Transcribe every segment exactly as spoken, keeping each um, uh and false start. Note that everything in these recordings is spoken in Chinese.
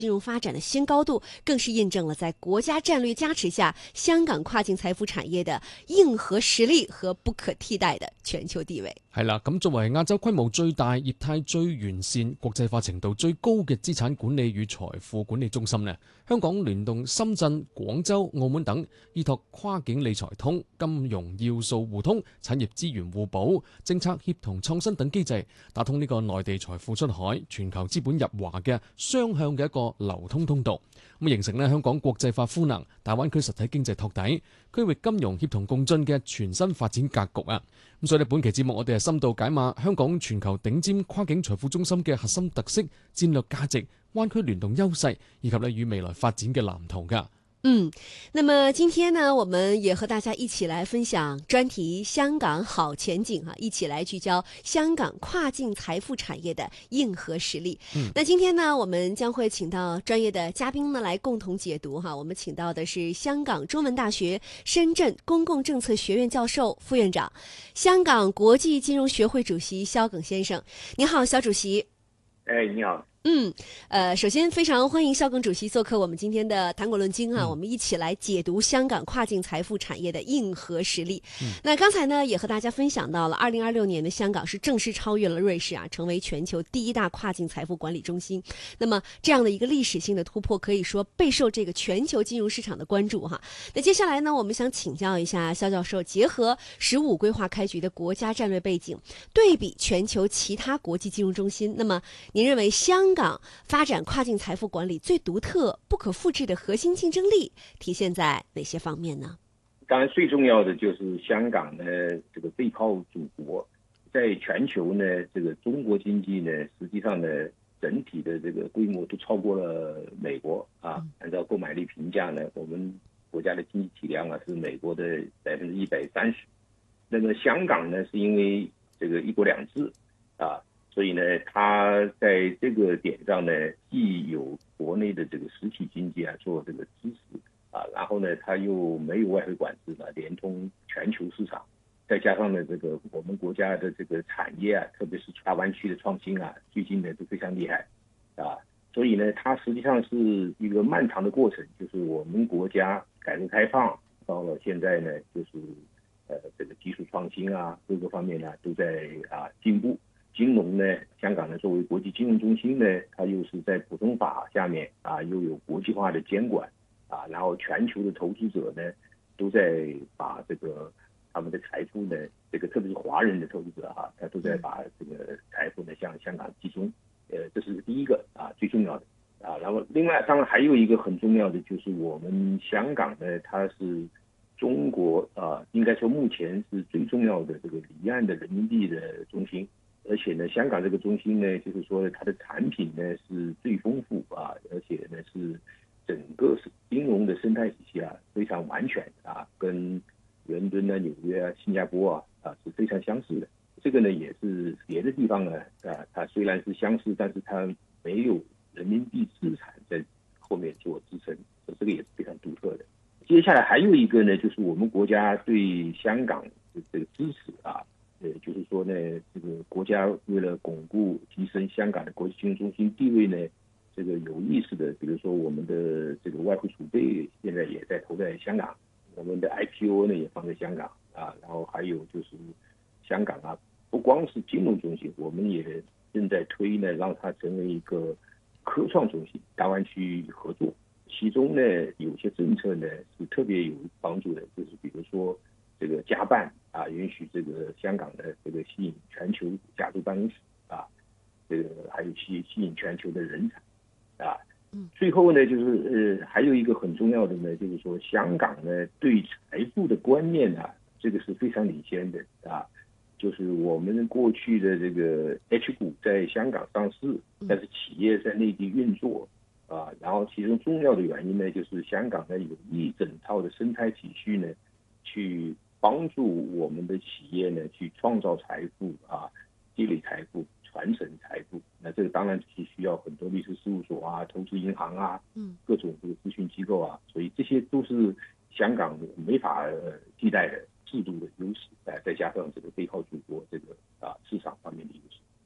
金融发展的新高度，更是印證了在國家戰略加持下，香港跨境財富產業的硬核實力和不可替代的全球地位。 係啦，咁作為亞洲規模最大、業態最完善、國際化程度最高嘅資產管理與財富管理中心呢，香港聯動深圳、廣州、澳門等，依託跨境理財通、金融要素互通、產業資源互補、政策協同創新等機制，打通呢個內地財富出海、全球資本入華嘅雙向嘅一個流通通道，咁形成咧香港國際化賦能、大灣區實體經濟托底、區域金融協同共進嘅全新發展格局啊！咁所以呢，本期節目我哋係深度解碼香港全球頂尖跨境財富中心嘅核心特色、戰略價值、灣區聯動優勢，以及咧與未來發展嘅藍圖噶。 嗯，那麼今天呢，我們也和大家一起來分享專題香港好前景哈，一起來聚焦香港跨境財富產業的硬核實力。嗯，那今天呢，我們將會請到專業的嘉賓呢來共同解讀哈。我們請到的是香港中文大學深圳公共政策學院教授、副院長，香港國際金融學會主席蕭耿先生。你好，蕭主席。 哎，你好。 嗯，呃，首先非常歡迎蕭耿主席做客我們今天的談古論今啊，嗯、我們一起來解讀香港跨境財富產業的硬核實力。嗯，那剛才呢也和大家分享到了，二零二六年的香港是正式超越了瑞士啊，成為全球第一大跨境財富管理中心。那麼這樣的一個歷史性的突破，可以說備受這個全球金融市場的關注哈。那接下來呢，我們想請教一下蕭教授，結合“十五”規劃開局的國家戰略背景，對比全球其他國際金融中心，那麼您認為香港香港發展跨境財富管理最獨特、不可複製的核心競爭力體現在哪些方面呢？ 當然，最重要的就是香港呢，這個背靠祖國，在全球呢，這個中國經濟呢，實際上呢，整體的這個規模都超過了美國啊。按照購買力評價呢，我們國家的經濟體量啊是美國的百分之一百三十。那麼香港呢，是因為這個一國兩制啊。所以呢，它在這個點上呢，既有國內的這個實體經濟啊做這個支持啊，然後呢，它又沒有外匯管制嘛，連通全球市場，再加上呢，這個我們國家的這個產業啊，特別是大灣區的創新啊，最近呢都非常厲害啊，所以呢，它實際上是一個漫長的過程，就是我們國家改革開放到了現在呢，就是呃這個技術創新啊，各個方面呢都在啊進步。金融呢，香港呢作為國際金融中心呢，它又是在普通法下面啊，又有國際化的監管啊，然後全球的投資者呢，都在把這個他們的財富呢，這個特別是華人的投資者哈、啊，他都在把這個財富呢向香港集中，呃，這是第一個啊最重要的啊。然後另外當然還有一個很重要的就是我們香港呢，它是中國啊，應該說目前是最重要的這個離岸的人民幣的中心。而且呢，香港這個中心呢，就是說它的產品呢是最豐富啊，而且呢是整個金融的生態體系啊非常完全啊，跟倫敦啊、紐約啊、新加坡啊啊是非常相似的。這個呢也是別的地方呢啊，它雖然是相似，但是它沒有人民幣資產在後面做支撐，所以這個也是非常獨特的。接下來還有一個呢，就是我們國家對香港的這個支持啊。呃，就是說呢，這個國家為了鞏固、提升香港的國際金融中心地位呢，這個有意識的，比如說我們的這個外匯儲備現在也在投在香港，我們的 I P O 呢也放在香港啊，然後還有就是香港啊，不光是金融中心，我們也正在推呢，讓它成為一個科創中心，大灣區合作。其中呢，有些政策呢是特別有幫助的，就是比如說這個家辦。啊，允許這個香港的這個吸引全球家族辦公室啊，這個還有吸吸引全球的人才啊。嗯。最後呢，就是呃，還有一個很重要的呢，就是說香港呢對財富的觀念啊，這個是非常領先的啊。就是我們過去的這個 H 股在香港上市，但是企業在內地運作啊，然後其中重要的原因呢，就是香港呢有一整套的生態體系呢，去幫助我們的企業呢去創造財富啊，積累財富，傳承財富。那這個當然是需要很多律師事務所啊、投資銀行啊、嗯，各種這個諮詢機構啊，所以這些都是香港沒法替代的制度的優勢，再加上這個背靠祖國這個啊市場方面的優勢。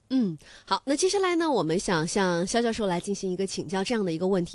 嗯，好，那接下来呢，我们想向肖教授来进行一个请教这样的一个问题。